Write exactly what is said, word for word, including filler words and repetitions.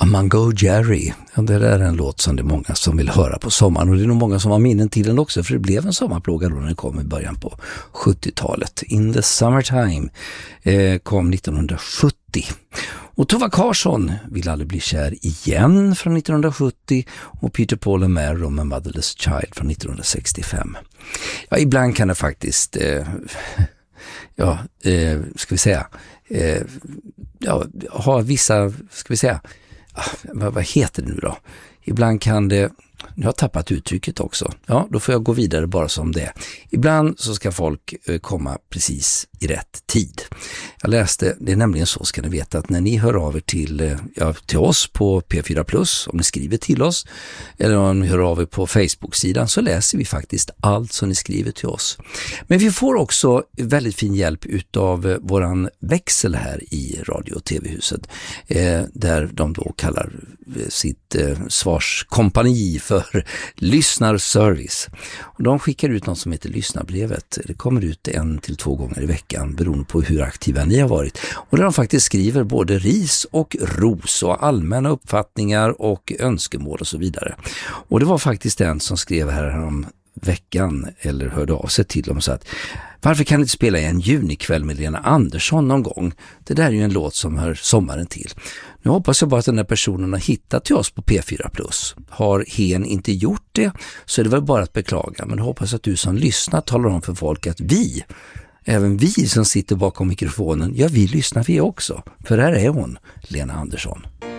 Mungo Jerry, ja, det där är en låt som det är många som vill höra på sommaren, och det är nog många som har minnen till den också, för det blev en sommarplåga då när den kom i början på sjuttiotalet. In the Summertime eh, kom nittonhundrasjuttio. Och Tova Karsson vill aldrig bli kär igen från nittonhundrasjuttio, och Peter Paul and Mary med Motherless Child från nittonhundrasextiofem. Ja, ibland kan det faktiskt eh, ja, eh, ska vi säga eh, ja, ha vissa, ska vi säga vad, vad heter det nu då? Ibland kan det, jag har tappat uttrycket också. Ja, då får jag gå vidare bara som det. Ibland så ska folk komma precis i rätt tid. Jag läste, det är nämligen så, ska ni veta, att när ni hör av er till, ja, till oss på P fyra plus, om ni skriver till oss, eller om ni hör av er på Facebook-sidan, så läser vi faktiskt allt som ni skriver till oss. Men vi får också väldigt fin hjälp utav våran växel här i radio- och tv-huset, eh, där de då kallar sitt eh, svarskompani för lyssnarservice. Och de skickar ut något som heter lyssnarbrevet. Det kommer ut en till två gånger i veckan beroende på hur aktiva ni har varit. Och där de faktiskt skriver både ris och ros och allmänna uppfattningar och önskemål och så vidare. Och det var faktiskt en som skrev här om veckan, eller hörde av sig till dem, så att varför kan ni inte spela en junikväll med Lena Andersson någon gång? Det där är ju en låt som hör sommaren till. Nu hoppas jag bara att den där personen har hittat till oss på P fyra plus. Har hen inte gjort det, så är det väl bara att beklaga. Men jag hoppas att du som lyssnar talar om för folk att vi, även vi som sitter bakom mikrofonen, ja, vi lyssnar vi också. För här är hon, Lena Andersson.